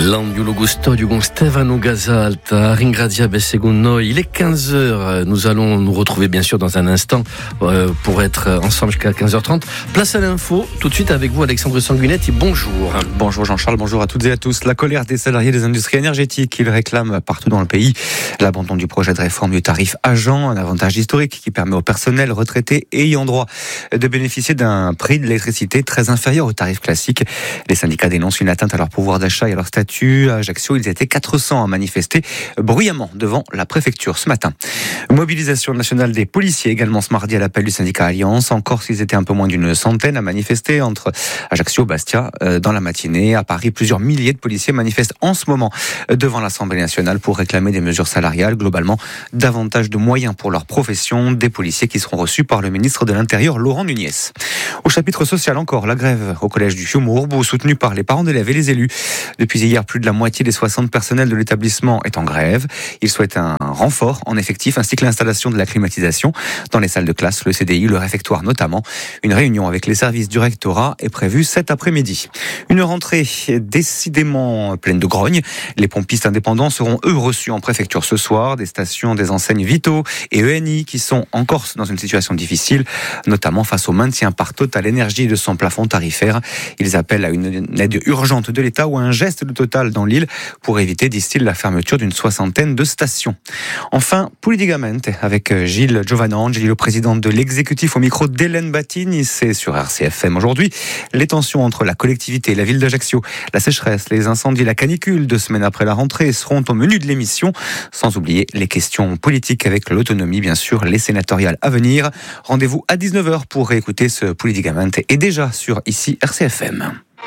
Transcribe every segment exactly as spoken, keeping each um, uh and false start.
L'andiolo Gustodio con Stefano Gasalta, ringraziamo secondo noi. Il est quinze heures. Nous allons nous retrouver bien sûr dans un instant euh, pour être ensemble jusqu'à quinze heures trente. Place à l'info, tout de suite avec vous Alexandre Sanguinetti. Bonjour. Bonjour Jean-Charles, bonjour à toutes et à tous. La colère des salariés des industries énergétiques, ils réclament partout dans le pays l'abandon du projet de réforme du tarif agent, un avantage historique qui permet au personnel, retraités et ayant droit de bénéficier d'un prix de l'électricité très inférieur au tarif classique. Les syndicats dénoncent une atteinte à leur pouvoir d'achat et à leur statut. À Ajaccio, ils étaient quatre cents à manifester bruyamment devant la préfecture ce matin. Mobilisation nationale des policiers également ce mardi à l'appel du syndicat Alliance. En Corse, ils étaient un peu moins d'une centaine à manifester entre Ajaccio et Bastia dans la matinée. À Paris, plusieurs milliers de policiers manifestent en ce moment devant l'Assemblée nationale pour réclamer des mesures salariales, globalement davantage de moyens pour leur profession, des policiers qui seront reçus par le ministre de l'Intérieur, Laurent Nunez. Au chapitre social encore, la grève au collège du Fiume-Ourbo, soutenue par les parents d'élèves et les élus. Depuis hier, plus de la moitié des soixante personnels de l'établissement est en grève. Ils souhaitent un renfort en effectif ainsi que l'installation de la climatisation dans les salles de classe, le C D I, le réfectoire notamment. Une réunion avec les services du rectorat est prévue cet après-midi. Une rentrée décidément pleine de grogne. Les pompistes indépendants seront eux reçus en préfecture ce soir. Des stations, des enseignes Vito et E N I qui sont en Corse dans une situation difficile, notamment face au maintien par Total Énergie de son plafond tarifaire. Ils appellent à une aide urgente de l'État ou à un geste de Total dans l'île pour éviter, disent-ils, la fermeture d'une soixantaine de stations. Enfin, Politicamente avec Gilles Giovanangeli, le président de l'exécutif au micro d'Hélène Battini. C'est sur R C F M aujourd'hui. Les tensions entre la collectivité et la ville d'Ajaccio, la sécheresse, les incendies, la canicule deux semaines après la rentrée seront au menu de l'émission. Sans oublier les questions politiques avec l'autonomie, bien sûr, les sénatoriales à venir. Rendez-vous à dix-neuf heures pour réécouter ce Politicamente et déjà sur ici R C F M.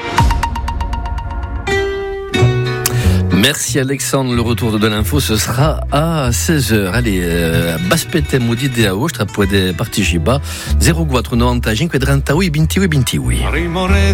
Merci Alexandre, le retour de l'info ce sera à seize heures. Allez, euh, baspetem udide a vostra puede participa zero quattro novantacinque trentacinque venticinque venticinque.